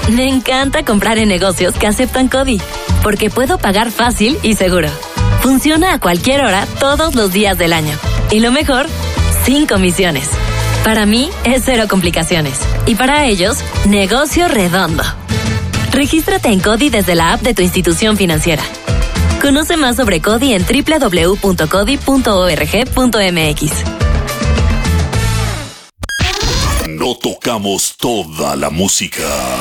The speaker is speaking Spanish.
Me encanta comprar en negocios que aceptan CODI, porque puedo pagar fácil y seguro. Funciona a cualquier hora, todos los días del año. Y lo mejor, sin comisiones. Para mí, es cero complicaciones. Y para ellos, negocio redondo. Regístrate en CODI desde la app de tu institución financiera. Conoce más sobre CODI en www.codi.org.mx. No tocamos toda la música.